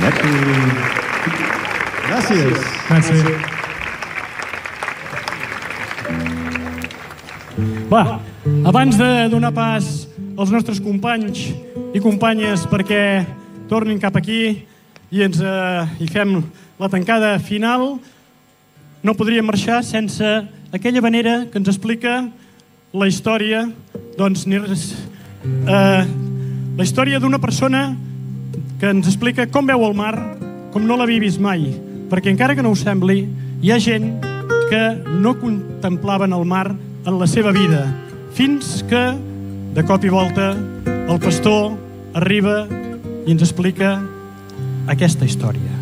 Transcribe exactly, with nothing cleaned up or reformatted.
Gràcies. Gràcies. Va, abans de donar pas als nostres companys i companyes perquè tornin cap aquí i ens eh, hi fem la tancada final, no podríem marxar sense aquella manera que ens explica la història, doncs, ni res, eh, la història d'una persona que ens explica com veu el mar, com no l'havia vist mai, perquè encara que no ho sembli, hi ha gent que no contemplaven el mar en la seva vida, fins que, de cop i volta, el pastor arriba i ens explica aquesta història.